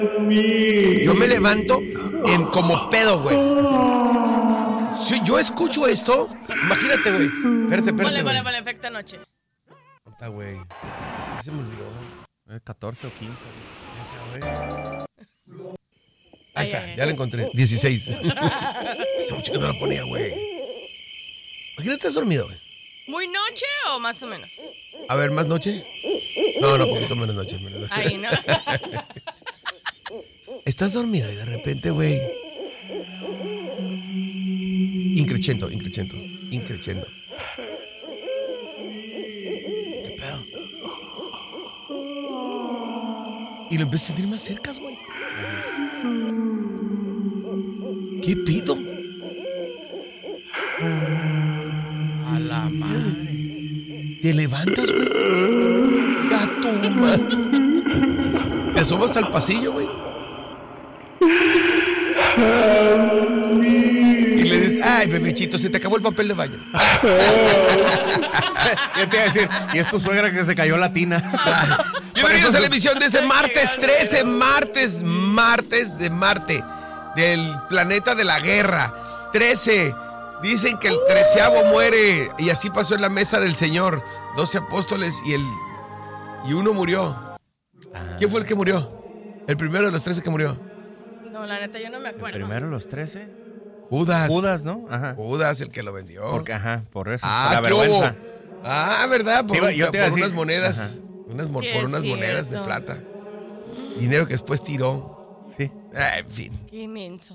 Yo me levanto como pedo, güey. Si yo escucho esto, imagínate, güey. Espérate. Ponle efecto anoche. Está, güey. Ya se me olvidó. 14 o 15. Ahí está, ya la encontré. 16. Hace mucho que no la ponía, güey. Imagínate, estás dormido, güey. ¿Muy noche o más o menos? A ver, ¿más noche? No, poquito menos noche. Ahí, ¿no? Estás dormida y de repente, güey. Increchendo. ¿Qué pedo? Y lo empecé a sentir más cerca, güey. ¿Qué pido? A la madre. Te levantas, güey. Gato, man. Te asomas al pasillo, güey. Y le dices, ay, bebechito, se te acabó el papel de baño. Yo te iba a decir, y es tu suegra que se cayó la tina. Bienvenidos a la emisión de este martes 13, martes de Marte, del planeta de la guerra. 13. Dicen que el 13avo muere, y así pasó en la mesa del Señor. 12 apóstoles y uno murió. ¿Quién fue el que murió? El primero de los 13 que murió. No, la neta, yo no me acuerdo. ¿Primero los 13? Judas, ¿no? Ajá. Judas, el que lo vendió. Porque, por eso. La la vergüenza. ¿Verdad? Por unas monedas. Sí, unas monedas de plata. Dinero que después tiró. Sí. En fin. Qué inmenso.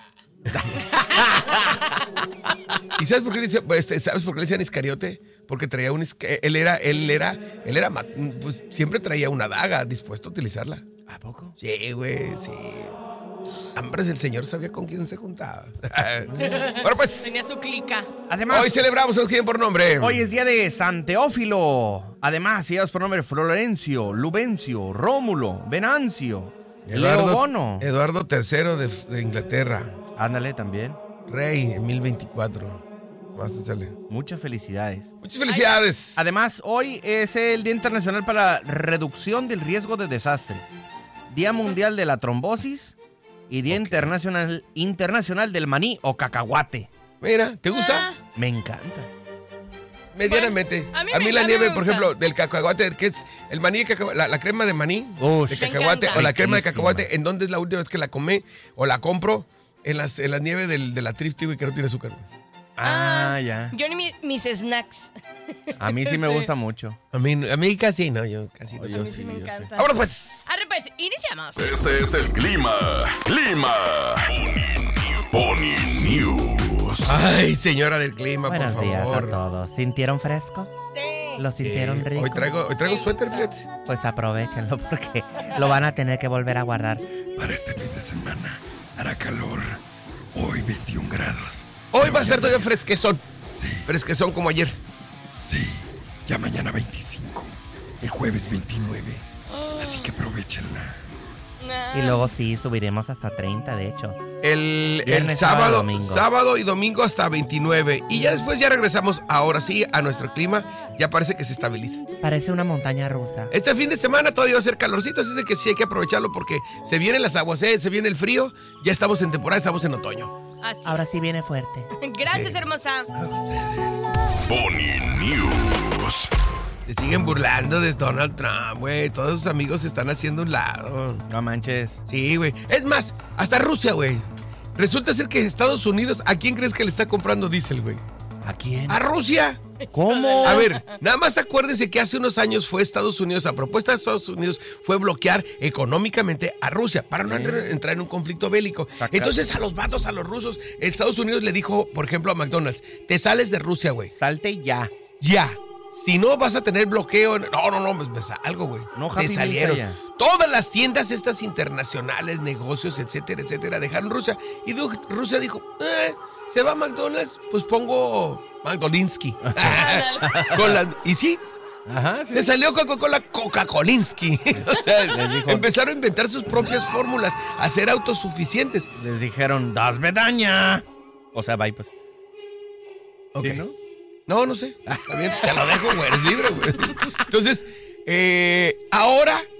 ¿Y sabes por qué le decían Iscariote? Porque traía él era pues siempre traía una daga dispuesto a utilizarla. ¿A poco? Sí, güey, sí. Hombres, el Señor sabía con quién se juntaba. Bueno, pues. Tenía su clica. Además, hoy celebramos a los que llevan por nombre. Hoy es día de San Teófilo. Además, si llevas por nombre Florencio, Lubencio, Rómulo, Venancio, Leo Bono. Eduardo III de Inglaterra. Ándale también. Rey en 1024. Basta, sale. Muchas felicidades. Muchas felicidades. Además, hoy es el Día Internacional para la Reducción del Riesgo de Desastres. Día Mundial de la Trombosis y Día Internacional del Maní o Cacahuate. Mira, ¿te gusta? Me encanta. Medianamente. Bueno, a mí la nieve, me por gusta. ejemplo, del cacahuate, que es el maní de cacahuate, la crema de maní de cacahuate encanta. o la crema de Riquísima. cacahuate, ¿en dónde es la última vez que la comí o la compro? En las nieves de la Trifty, güey, que no tiene azúcar. Ya. Yo ni mis snacks. A mí sí me gusta mucho. A mí casi no, yo casi no. Yo A mí sí, me yo encanta. Ahora pues. Arre, pues, iniciamos. Este es el clima. Pony News. Ay, señora del clima, Buenos por días a favor. todos. ¿Sintieron fresco? Sí. ¿Lo sintieron rico? Hoy traigo suéter, fíjate. Pues aprovechenlo porque lo van a tener que volver a guardar. Para este fin de semana hará calor. Hoy 21 grados. Hoy va a ser todavía fresquezón. Sí, Fresquezón como ayer. sí. Ya mañana 25. El jueves 29. Así que aprovechenla. Y luego sí, subiremos hasta 30, de hecho. El Viernes, sábado y domingo hasta 29. Y ya después ya regresamos ahora sí a nuestro clima. Ya parece que se estabiliza. Parece una montaña rusa. Este fin de semana todavía va a ser calorcito, así de que sí hay que aprovecharlo porque se vienen las aguas, se viene el frío. Ya estamos en temporada, estamos en otoño. Así Ahora es. sí viene fuerte. Gracias, Sí. hermosa. A ustedes. Pony News. Se siguen burlando de Donald Trump, güey. Todos sus amigos se están haciendo a un lado. No manches. Sí, güey. Es más, hasta Rusia, güey. Resulta ser que Estados Unidos, ¿a quién crees que le está comprando diésel, güey? ¿A quién? ¡A Rusia! ¿Cómo? A ver, nada más acuérdense que hace unos años fue Estados Unidos, a propuesta de Estados Unidos, fue bloquear económicamente a Rusia para no entrar en un conflicto bélico. Entonces a los vatos, a los rusos, Estados Unidos le dijo, por ejemplo, a McDonald's, te sales de Rusia, güey. Salte ya. Ya. Si no vas a tener bloqueo. No, pues algo, güey. No, se Happy salieron. Meals allá. Todas las tiendas estas internacionales, negocios, etcétera, dejaron Rusia. Y Rusia dijo, se va a McDonald's, pues pongo McDonald'sky. Y sí, Ajá, sí. le salió Coca-Colinsky. O sea, Les dijo- empezaron a inventar sus propias fórmulas, a ser autosuficientes. Les dijeron, das bedaña. O sea, bye, pues. Ok. ¿Sí, no? No sé. Está bien, te lo dejo, güey. Eres libre, güey. Entonces, ahora,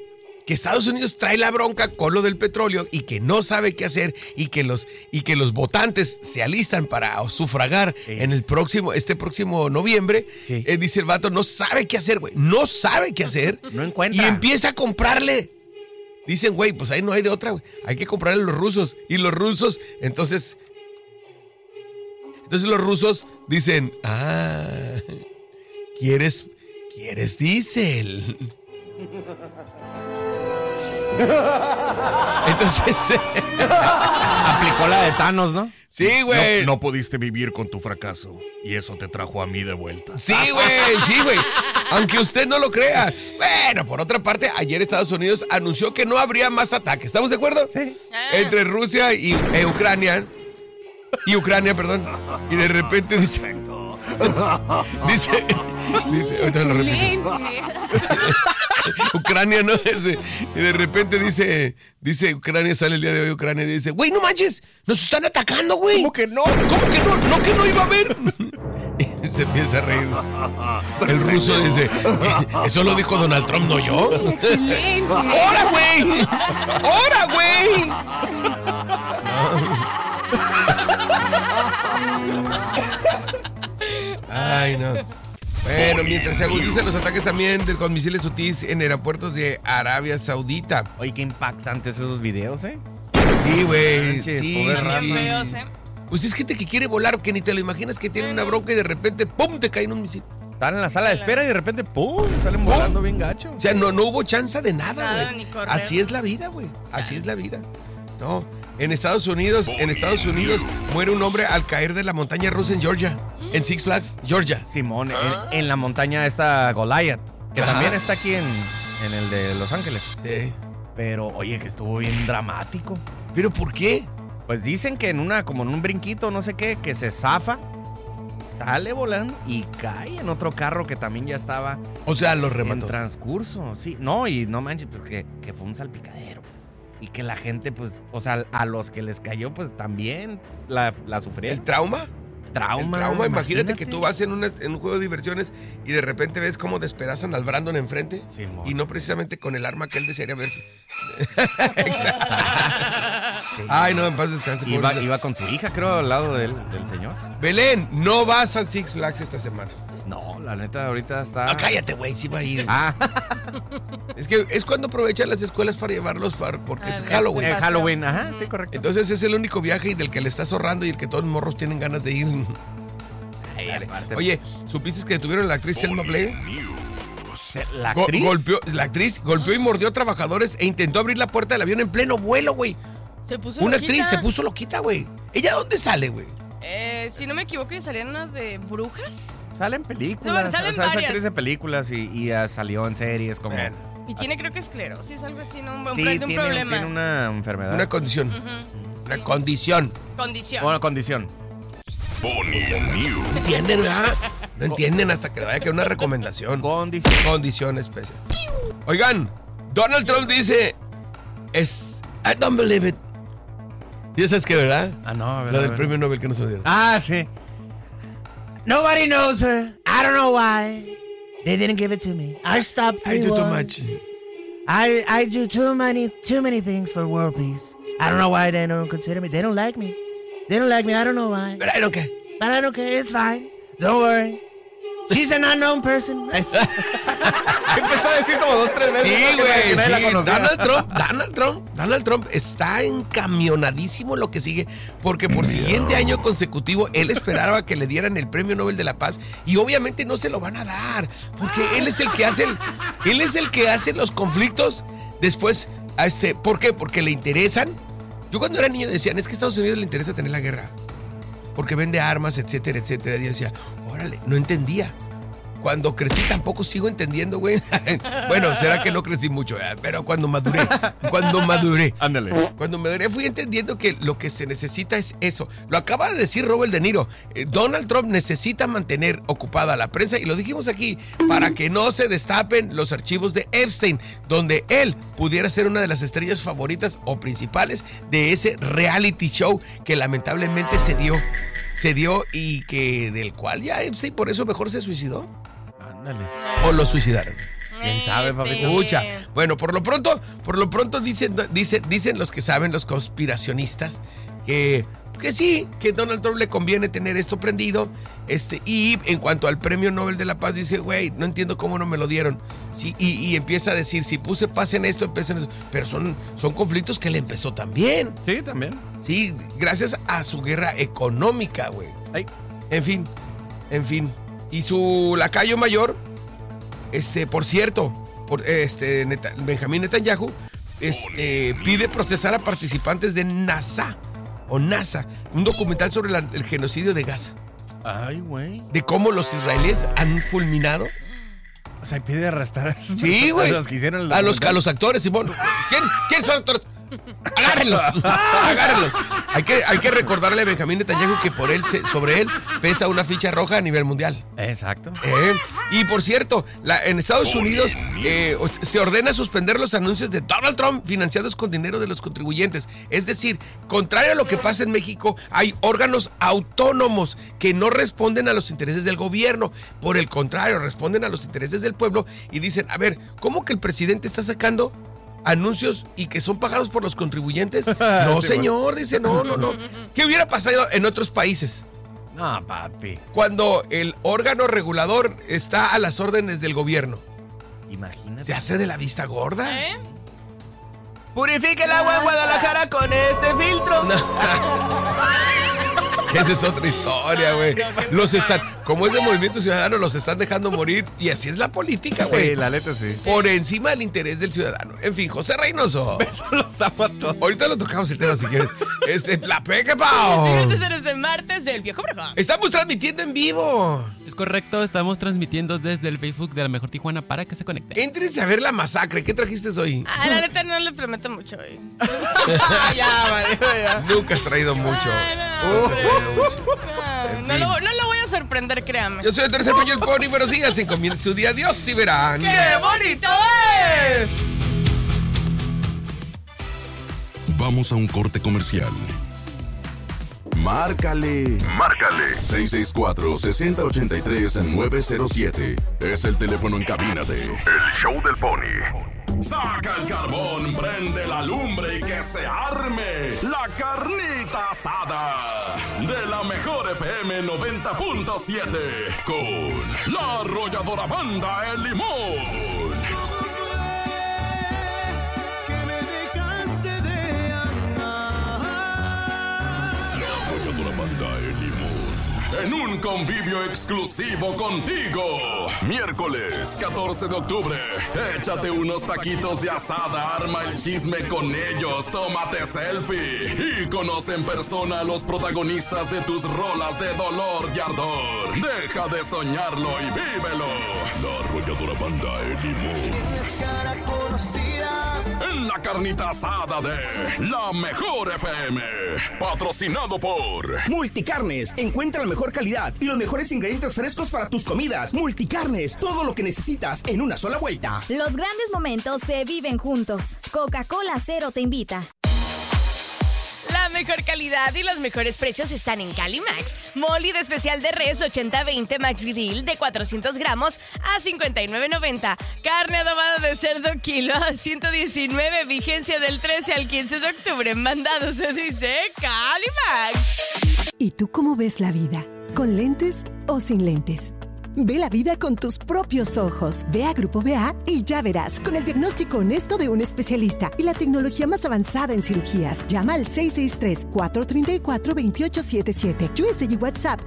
que Estados Unidos trae la bronca con lo del petróleo y que no sabe qué hacer y que los votantes se alistan para sufragar en este próximo noviembre. Sí. Dice el vato, no sabe qué hacer, güey. No sabe qué hacer. No encuentra. Y empieza a comprarle. Dicen, güey, pues ahí no hay de otra, güey. Hay que comprarle a los rusos. Y los rusos, entonces los rusos dicen, ¿quieres diésel? Entonces Aplicó la de Thanos, ¿no? sí, güey. No pudiste vivir con tu fracaso y eso te trajo a mí de vuelta. Sí, güey. Aunque usted no lo crea. Bueno, por otra parte, ayer Estados Unidos anunció que no habría más ataques. ¿Estamos de acuerdo? Sí. Entre Rusia y Ucrania. Perdón. Y de repente dice, ahorita lo repito. Ucrania, ¿no? Y de repente dice Ucrania, sale el día de hoy Ucrania y dice, güey, no manches, nos están atacando, güey. ¿Cómo que no? ¿Cómo que no? ¿No que no iba a haber? Y se empieza a reír. El ruso dice, eso lo dijo Donald Trump, no yo. ¡Ahora, güey! ¡Ahora, güey! Ay, no. Bueno, mientras se agudizan los ataques también con misiles UTIs en aeropuertos de Arabia Saudita. Oye, qué impactantes esos videos, ¿eh? Sí, güey. Manches, Sí, pobre sí, raza. sí. Feos, ¿eh? Pues es gente que quiere volar, que ni te lo imaginas que tiene una bronca y de repente, ¡pum!, te cae en un misil. Están en la sala de espera y de repente, ¡pum!, salen volando bien gacho. O sea, no hubo chance de nada, Nada, güey. ni correr. Así es la vida, güey. Así es la vida. No, en Estados Unidos muere un hombre al caer de la montaña rusa en Georgia, en Six Flags, Georgia. Simón, en la montaña esta Goliath, que Ajá. también está aquí en el de Los Ángeles. Sí. Pero, oye, que estuvo bien dramático. ¿Pero por qué? Pues dicen que como en un brinquito, no sé qué, que se zafa, sale volando y cae en otro carro que también ya estaba O sea, lo en remató. transcurso. Sí, no, y no manches, porque que fue un salpicadero, pues. Y que la gente, pues, o sea, a los que les cayó, pues también la sufrieron. ¿El trauma? Trauma. El trauma, imagínate que tú vas en un juego de diversiones y de repente ves cómo despedazan al Brandon enfrente Simón. y no precisamente con el arma que él desearía verse. Sí. Ay, no, en paz descanse. pobrecita. Iba con su hija, creo, al lado del señor. Belén, no vas a Six Flags esta semana. No, la neta, ahorita está... Ah, cállate, güey, sí va a ir. Ah, Es que es cuando aprovechan las escuelas para llevarlos porque es Halloween. en Halloween, ajá, sí, correcto. Entonces es el único viaje del que le estás ahorrando y el que todos los morros tienen ganas de ir. Ay, Dale. aparte, Oye, ¿supiste que detuvieron a la actriz Selma Blair? la actriz... La actriz golpeó y mordió a trabajadores e intentó abrir la puerta del avión en pleno vuelo, güey. Se puso Una loquita. actriz se puso loquita, güey. ¿Ella dónde sale, güey? Si no me equivoco, salían una de brujas. Salen películas, No, salen o sea, es varias. actriz de películas y salió en series como... Bueno. Y tiene, creo que esclerosis, algo así, ¿no? Sí, De un problema. tiene una enfermedad. Una condición. Ujú. Una Sí. condición. Condición. Una condición. ¿No entienden, verdad? No entienden hasta que le vaya a quedar una recomendación. Condición. Condición especial. Oigan, Donald Trump dice... I don't believe it. ¿Y sabes qué, verdad? Ah, no, a ver. Lo a del ver. premio Nobel que nos dieron. Ah, sí. Nobody knows her. I don't know why. They didn't give it to me. I stopped I 3 do too wars. much. I do too many things for world peace. I don't know why they don't consider me. They don't like me. They don't like me. I don't know why. But I don't care. But I don't care. It's fine. Don't worry. She's an unknown person. Empezó a decir como 2, 3 veces. Sí, ¿no? Que güey. nadie la Sí. conocía. Donald Trump está encamionadísimo en lo que sigue, porque por siguiente año consecutivo él esperaba que le dieran el premio Nobel de la Paz y obviamente no se lo van a dar, porque él es el que hace los conflictos después ¿por qué? Porque le interesan. Yo cuando era niño decían, es que a Estados Unidos le interesa tener la guerra, porque vende armas, etcétera, etcétera. Y yo decía, órale, no entendía. Cuando crecí tampoco sigo entendiendo, güey. Bueno, será que no crecí mucho, pero cuando maduré, Ándale. Cuando maduré fui entendiendo que lo que se necesita es eso. Lo acaba de decir Robert De Niro. Donald Trump necesita mantener ocupada a la prensa, y lo dijimos aquí, para que no se destapen los archivos de Epstein, donde él pudiera ser una de las estrellas favoritas o principales de ese reality show que lamentablemente se dio y que del cual ya Epstein por eso mejor se suicidó. Ándale. O lo suicidaron. ¿Quién sabe, papito? Mucha. Bueno, por lo pronto dicen los que saben, los conspiracionistas, que sí, que Donald Trump le conviene tener esto prendido. Y en cuanto al premio Nobel de la Paz, dice, güey, no entiendo cómo no me lo dieron. Sí, y empieza a decir, si puse paz en esto, empecé en eso. Pero son conflictos que él empezó también. Sí, también. Sí, gracias a su guerra económica, güey. En fin. Y su lacayo mayor, por cierto, Benjamín Netanyahu, pide procesar a participantes de NASA, un documental sobre el genocidio de Gaza. Ay, güey. De cómo los israelíes han fulminado. O sea, pide arrestar Sí, güey. a los que hicieron el a los actores, Simón. ¿Quiénes son actores? Agárrenlos. Hay que recordarle a Benjamín Netanyahu que sobre él pesa una ficha roja a nivel mundial. Exacto. Y por cierto, en Estados Unidos se ordena suspender los anuncios de Donald Trump financiados con dinero de los contribuyentes. Es decir, contrario a lo que pasa en México, hay órganos autónomos que no responden a los intereses del gobierno. Por el contrario, responden a los intereses del pueblo y dicen, a ver, ¿cómo que el presidente está sacando anuncios y que son pagados por los contribuyentes? No, sí, señor, dice, no. ¿Qué hubiera pasado en otros países? No, papi. Cuando el órgano regulador está a las órdenes del gobierno. Imagínate. ¿Se hace de la vista gorda? Purifique el agua en Guadalajara con este filtro. Esa es otra historia, güey. Como es de Movimiento Ciudadano, los están dejando morir. Y así es la política, güey. Sí, la neta sí. Por encima del interés del ciudadano. En fin, José Reynoso. Eso los amo a todos. Ahorita lo tocamos el tema si quieres. La Peque Pau. Este martes del Viejo Brujo. Estamos transmitiendo en vivo. Es correcto, estamos transmitiendo desde el Facebook de La Mejor Tijuana para que se conecten. Éntrense a ver la masacre. ¿Qué trajiste hoy? La neta no le prometo mucho hoy. Ya. Nunca has traído mucho. No lo voy a sorprender, créame. Yo soy el tercer Peño el Pony. Buenos días. Encomienden su día. Dios y verán. ¡Qué bonito es! Vamos a un corte comercial. Márcale 664-6083-907. Es el teléfono en cabina de El Show del Pony. Saca el carbón, prende la lumbre y que se arme la carnita asada de la Mejor FM 90.7 con la arrolladora Banda El Limón. En un convivio exclusivo contigo. Miércoles 14 de octubre. Échate unos taquitos de asada, arma el chisme con ellos, tómate selfie y conoce en persona a los protagonistas de tus rolas de dolor y ardor. Deja de soñarlo y vívelo. La arrolladora Banda El Limón. En la carnita asada de La Mejor FM. Patrocinado por Multicarnes. Encuentra la mejor calidad y los mejores ingredientes frescos para tus comidas. Multicarnes. Todo lo que necesitas en una sola vuelta. Los grandes momentos se viven juntos. Coca-Cola Cero te invita. La mejor calidad y los mejores precios están en Calimax. Molly de especial de res 80-20 Max Grill de 400 gramos a $59.90. Carne adobada de cerdo kilo a $119. Vigencia del 13 al 15 de octubre. Mandado se dice Calimax. ¿Y tú cómo ves la vida? ¿Con lentes o sin lentes? Ve la vida con tus propios ojos. Ve a Grupo BA y ya verás, con el diagnóstico honesto de un especialista y la tecnología más avanzada en cirugías. Llama al 663-434-2877. USA y WhatsApp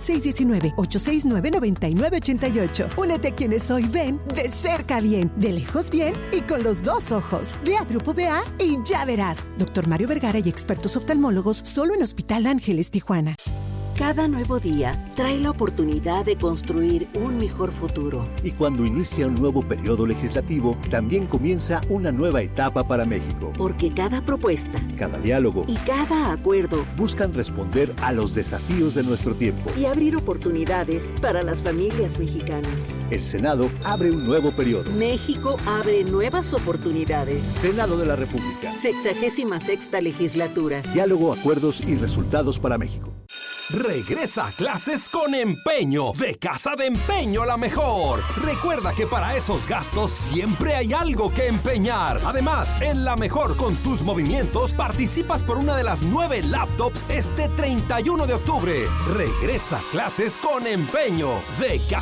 619-869-9988. Únete a quienes hoy ven de cerca bien, de lejos bien y con los dos ojos. Ve a Grupo BA y ya verás. Dr. Mario Vergara y expertos oftalmólogos solo en Hospital Ángeles, Tijuana. Cada nuevo día trae la oportunidad de construir un mejor futuro. Y cuando inicia un nuevo periodo legislativo, también comienza una nueva etapa para México. Porque cada propuesta, cada diálogo y cada acuerdo buscan responder a los desafíos de nuestro tiempo y abrir oportunidades para las familias mexicanas. El Senado abre un nuevo periodo. México abre nuevas oportunidades. Senado de la República. 66ª legislatura. Diálogo, acuerdos y resultados para México. Regresa a clases con Empeño, de Casa de Empeño la mejor. Recuerda que para esos gastos siempre hay algo que empeñar. Además, en la mejor con tus movimientos participas por una de las 9 laptops este 31 de octubre. Regresa a clases con Empeño, de Casa